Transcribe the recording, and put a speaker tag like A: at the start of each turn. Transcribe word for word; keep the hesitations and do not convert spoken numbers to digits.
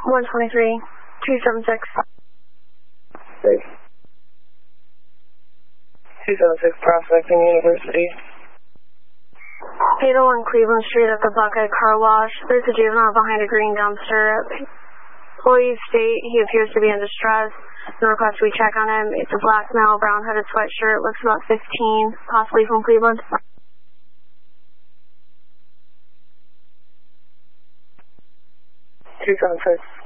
A: one twenty-three, two seven six.
B: Thanks. two seven six Prospecting University.
A: eight oh one Cleveland Street at the Buckeye Car Wash. There's a juvenile behind a green dumpster. Employees state he appears to be in distress. No request we check on him. It's a black male, brown hooded sweatshirt. Looks about fifteen, possibly from Cleveland.
B: two seven six.